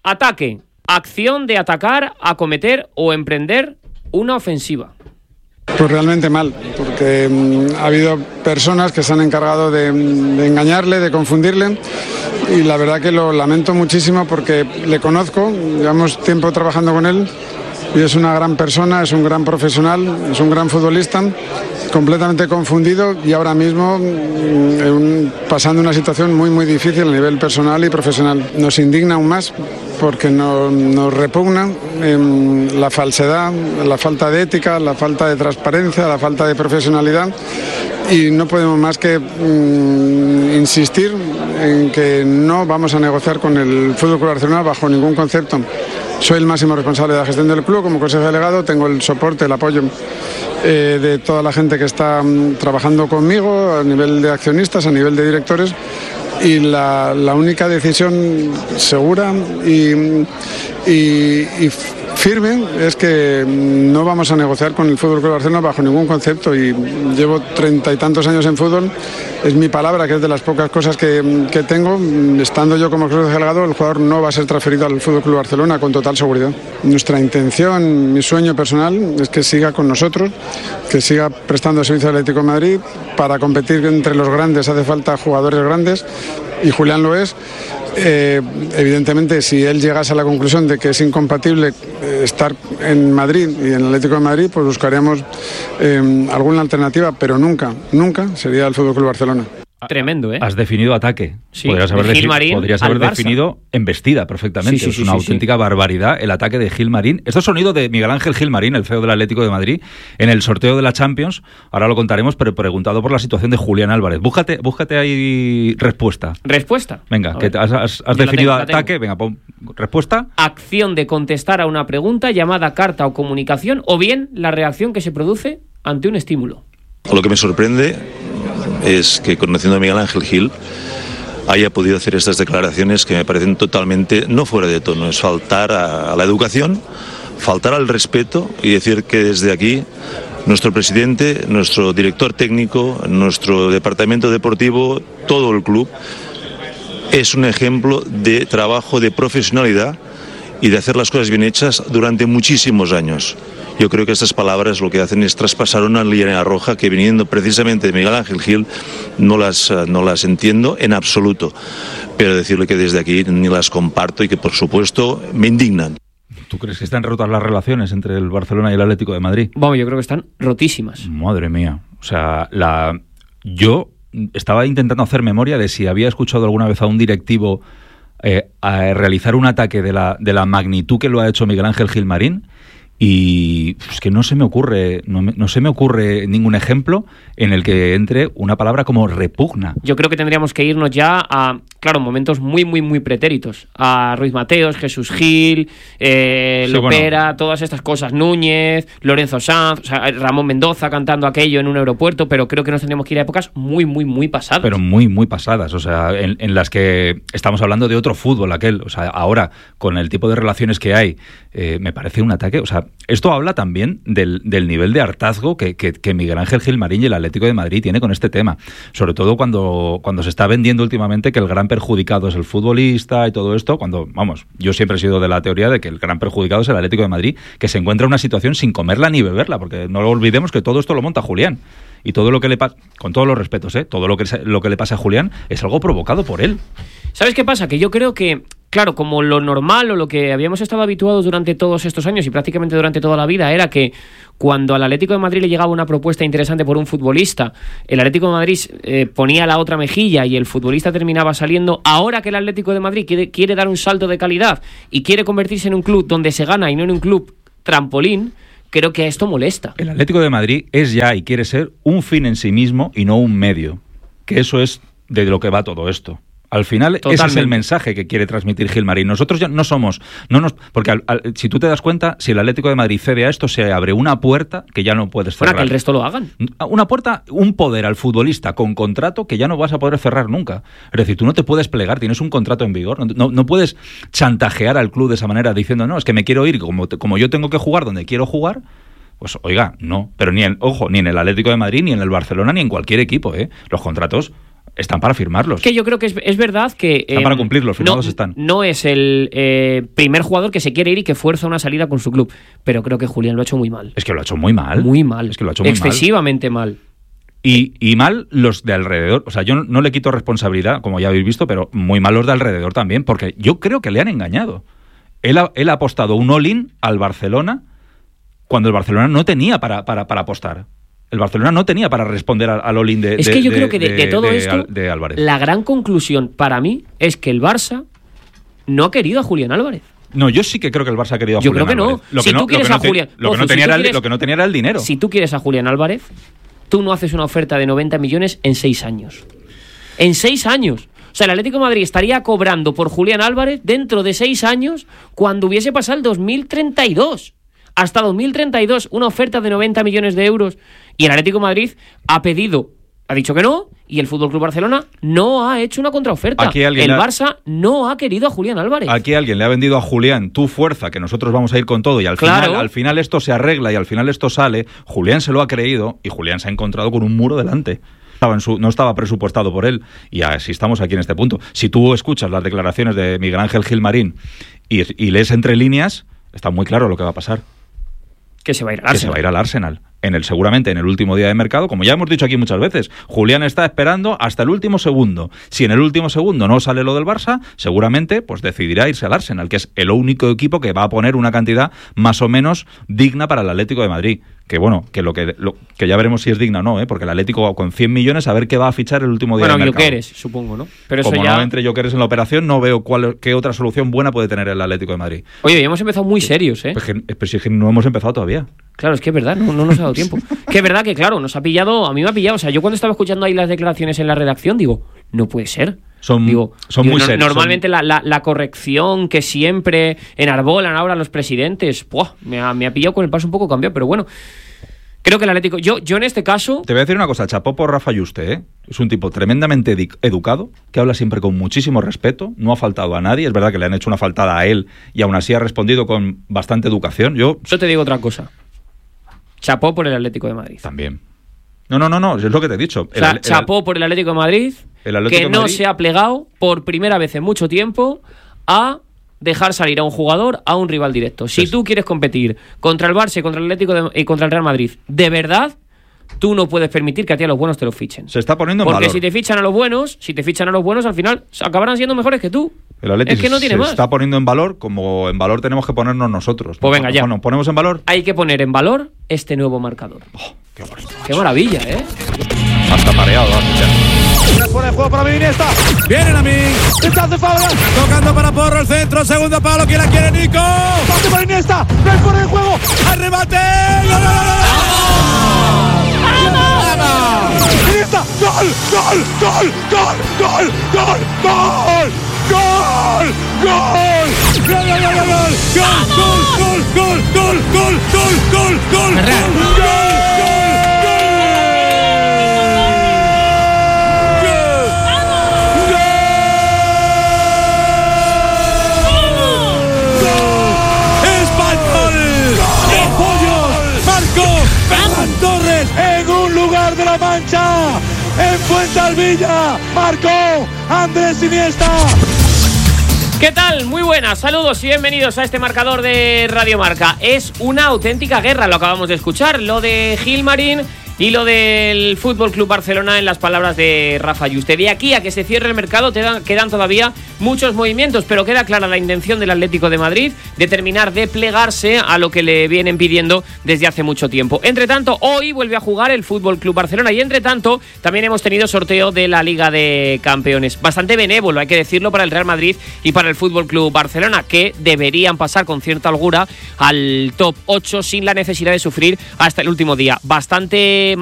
Ataque. Acción de atacar, acometer o emprender una ofensiva. Pues realmente mal, porque ha habido personas que se han encargado de engañarle, de confundirle, y la verdad que lo lamento muchísimo porque le conozco, llevamos tiempo trabajando con él y es una gran persona, es un gran profesional, es un gran futbolista, completamente confundido y ahora mismo pasando una situación muy muy difícil a nivel personal y profesional. Nos indigna aún más porque nos repugna la falsedad, la falta de ética, la falta de transparencia, la falta de profesionalidad, y no podemos más que insistir en que no vamos a negociar con el FC Barcelona bajo ningún concepto. Soy el máximo responsable de la gestión del club como consejero delegado, tengo el soporte, el apoyo de toda la gente que está trabajando conmigo a nivel de accionistas, a nivel de directores, y la única decisión segura y firme es que no vamos a negociar con el FC Barcelona bajo ningún concepto, y llevo 30 y tantos años en fútbol, es mi palabra, que es de las pocas cosas que tengo. Estando yo como consejero delegado, el jugador no va a ser transferido al FC Barcelona con total seguridad. Nuestra intención, mi sueño personal es que siga con nosotros, que siga prestando servicio al Atlético de Madrid. Para competir entre los grandes hace falta jugadores grandes y Julián lo es. Evidentemente, si él llegase a la conclusión de que es incompatible estar en Madrid y en el Atlético de Madrid, pues buscaríamos alguna alternativa, pero nunca sería el FC Barcelona. Tremendo, ¿eh? Has definido ataque. Sí, podrías haber Barça. definido embestida perfectamente. Sí, es una auténtica barbaridad el ataque de Gil Marín. Esto es sonido de Miguel Ángel Gil Marín, el CEO del Atlético de Madrid, en el sorteo de la Champions. Ahora lo contaremos, pero preguntado por la situación de Julián Álvarez. Búscate ahí respuesta. ¿Respuesta? Venga, que has definido ataque. Venga, pon respuesta. Acción de contestar a una pregunta, llamada, carta o comunicación, o bien la reacción que se produce ante un estímulo. Lo que me sorprende es que, conociendo a Miguel Ángel Gil, haya podido hacer estas declaraciones que me parecen totalmente no fuera de tono. Es faltar a la educación, faltar al respeto, y decir que desde aquí nuestro presidente, nuestro director técnico, nuestro departamento deportivo, todo el club, es un ejemplo de trabajo, de profesionalidad y de hacer las cosas bien hechas durante muchísimos años. Yo creo que estas palabras lo que hacen es traspasar una línea roja que, viniendo precisamente de Miguel Ángel Gil, no las entiendo en absoluto. Pero decirle que desde aquí ni las comparto y que, por supuesto, me indignan. ¿Tú crees que están rotas las relaciones entre el Barcelona y el Atlético de Madrid? Bueno, yo creo que están rotísimas. Madre mía. O sea, yo estaba intentando hacer memoria de si había escuchado alguna vez a un directivo a realizar un ataque de la magnitud que lo ha hecho Miguel Ángel Gil Marín. Y es que no se me ocurre ningún ejemplo en el que entre una palabra como repugna. Yo creo que tendríamos que irnos ya a, claro, momentos muy, muy, muy pretéritos. A Ruiz Mateos, Jesús Gil, Lopera, bueno, todas estas cosas. Núñez, Lorenzo Sanz, o sea, Ramón Mendoza cantando aquello en un aeropuerto, pero creo que nos tendríamos que ir a épocas muy, muy, muy pasadas. Pero muy, muy pasadas, o sea, en las que estamos hablando de otro fútbol aquel. O sea, ahora, con el tipo de relaciones que hay, me parece un ataque, o sea, esto habla también del nivel de hartazgo que Miguel Ángel Gil Marín y el Atlético de Madrid tiene con este tema. Sobre todo cuando se está vendiendo últimamente que el gran perjudicado es el futbolista y todo esto, cuando, vamos, yo siempre he sido de la teoría de que el gran perjudicado es el Atlético de Madrid, que se encuentra en una situación sin comerla ni beberla, porque no lo olvidemos que todo esto lo monta Julián. Y todo lo que le pasa, con todos los respetos, todo lo que le pasa a Julián es algo provocado por él. ¿Sabes qué pasa? Que yo creo que, claro, como lo normal o lo que habíamos estado habituados durante todos estos años y prácticamente durante toda la vida era que cuando al Atlético de Madrid le llegaba una propuesta interesante por un futbolista, el Atlético de Madrid ponía la otra mejilla y el futbolista terminaba saliendo. Ahora que el Atlético de Madrid quiere dar un salto de calidad y quiere convertirse en un club donde se gana y no en un club trampolín, creo que esto molesta. El Atlético de Madrid es ya y quiere ser un fin en sí mismo y no un medio. Que eso es de lo que va todo esto. Al final, totalmente. Ese es el mensaje que quiere transmitir Gil Marín. Nosotros ya no somos... porque si tú te das cuenta, si el Atlético de Madrid cede a esto, se abre una puerta que ya no puedes cerrar. Para que el resto lo hagan. Una puerta, un poder al futbolista con contrato que ya no vas a poder cerrar nunca. Es decir, tú no te puedes plegar, tienes un contrato en vigor. No puedes chantajear al club de esa manera diciendo, no, es que me quiero ir, como yo tengo que jugar donde quiero jugar. Pues oiga, no. Pero ni en el Atlético de Madrid, ni en el Barcelona, ni en cualquier equipo, Los contratos están para firmarlos. Que yo creo que es verdad que... Están para cumplirlos, firmados están. No es el primer jugador que se quiere ir y que fuerza una salida con su club, pero creo que Julián lo ha hecho muy mal. Es que lo ha hecho muy mal. Muy mal. Es que lo ha hecho muy excesivamente mal. Y mal los de alrededor. O sea, yo no le quito responsabilidad, como ya habéis visto, pero muy mal los de alrededor también, porque yo creo que le han engañado. Él ha apostado un all-in al Barcelona cuando el Barcelona no tenía para apostar. El Barcelona no tenía para responder al all-in de Es que yo creo que de todo esto, de Álvarez. La gran conclusión para mí es que el Barça no ha querido a Julián Álvarez. No, yo sí que creo que el Barça ha querido a Julián Álvarez. Yo creo que no. Si tú quieres a Julián... Lo que no tenía era el dinero. Si tú quieres a Julián Álvarez, tú no haces una oferta de 90 millones en 6 años. En 6 años. O sea, el Atlético de Madrid estaría cobrando por Julián Álvarez dentro de 6 años cuando hubiese pasado el 2032. Hasta 2032, una oferta de 90 millones de euros. Y el Atlético de Madrid ha dicho que no, y el FC Barcelona no ha hecho una contraoferta. El Barça no ha querido a Julián Álvarez. Aquí alguien le ha vendido a Julián, tú fuerza, que nosotros vamos a ir con todo, y al final esto se arregla y al final esto sale. Julián se lo ha creído y Julián se ha encontrado con un muro delante. No estaba presupuestado por él, y así estamos aquí en este punto. Si tú escuchas las declaraciones de Miguel Ángel Gilmarín y lees entre líneas, está muy claro lo que va a pasar. Que se va a ir al Arsenal. Seguramente en el último día de mercado, como ya hemos dicho aquí muchas veces, Julián está esperando hasta el último segundo. Si en el último segundo no sale lo del Barça, seguramente pues decidirá irse al Arsenal, que es el único equipo que va a poner una cantidad más o menos digna para el Atlético de Madrid. Que bueno, que ya veremos si es digna o no, porque el Atlético con 100 millones a ver qué va a fichar el último día de mercado. Bueno, Gyökeres, supongo, ¿no? Pero como eso ya... no entre Gyökeres en la operación, no veo qué otra solución buena puede tener el Atlético de Madrid. Oye, ya hemos empezado muy serios, ¿eh? Pues si no hemos empezado todavía. Claro, es que es verdad, no nos ha dado tiempo. Que es verdad que, claro, a mí me ha pillado. O sea, yo cuando estaba escuchando ahí las declaraciones en la redacción, digo, no puede ser. Son muy serios. Normalmente la corrección que siempre enarbolan ahora los presidentes, me ha pillado con el paso un poco cambiado, pero bueno. Creo que el Atlético... Yo en este caso... Te voy a decir una cosa, chapó por Rafa Yuste, ¿eh? Es un tipo tremendamente educado, que habla siempre con muchísimo respeto, no ha faltado a nadie, es verdad que le han hecho una faltada a él y aún así ha respondido con bastante educación. Yo te digo otra cosa. Chapó por el Atlético de Madrid. También. No, es lo que te he dicho. Chapó por el Atlético de Madrid, que no se ha plegado por primera vez en mucho tiempo a dejar salir a un jugador a un rival directo. Si tú quieres competir contra el Barça, contra el Atlético y contra el Real Madrid, de verdad, tú no puedes permitir que a ti a los buenos te los fichen. Se está poniendo en valor. Porque si te fichan a los buenos, al final acabarán siendo mejores que tú. El Atlético es que no tiene más. Se está poniendo en valor como en valor tenemos que ponernos nosotros. Pues venga, ya. Bueno, ponemos en valor. Hay que poner en valor este nuevo marcador. Qué bonito. Qué maravilla, ¿eh? Hasta pareado. Fuera de juego para Iniesta. Vienen a mí. Está de Fabra. Tocando para Porro el centro. Segundo palo. ¿Quién la quiere, Nico? Pase para Iniesta. No hay fuera de juego. Al remate. ¡Gol! Iniesta. ¡Gol! ¡Gol! ¡Gol! ¡Gol! ¡Gol! ¡Gol! ¡Gol! ¡Gol! ¡Gol! ¡Gol! ¡Gol! ¡Gol! ¡Gol! ¡Gol! Torres en un lugar de la Mancha, en Fuensalvilla, marcó Andrés Iniesta. ¿Qué tal? Muy buenas, saludos y bienvenidos a este marcador de Radio Marca. Es una auténtica guerra, lo acabamos de escuchar, lo de Gilmarín y lo del FC Barcelona en las palabras de Rafa Yuste. De aquí a que se cierre el mercado quedan todavía muchos movimientos, pero queda clara la intención del Atlético de Madrid de terminar de plegarse a lo que le vienen pidiendo desde hace mucho tiempo. Entre tanto, hoy vuelve a jugar el FC Barcelona y entre tanto también hemos tenido sorteo de la Liga de Campeones. Bastante benévolo, hay que decirlo, para el Real Madrid y para el FC Barcelona, que deberían pasar con cierta holgura al top 8 sin la necesidad de sufrir hasta el último día. Bastante